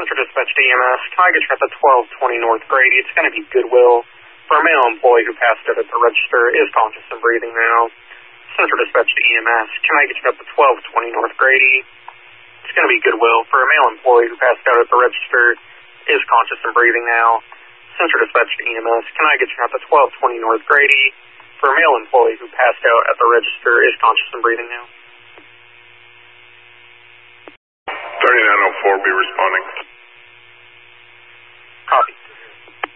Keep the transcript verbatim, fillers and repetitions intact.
Central Dispatch to E M S. Can I get you at the twelve twenty North Grady? It's going to be Goodwill. For a male employee who passed out at the register, is conscious and breathing now. Central Dispatch to E M S. Can I get you at the twelve twenty North Grady? It's going to be Goodwill. For a male employee who passed out at the register, is conscious and breathing now. Central Dispatch to E M S. Can I get you at the twelve twenty North Grady? For a male employee who passed out at the register, is conscious and breathing now. thirty-nine oh four, be responding. Copy.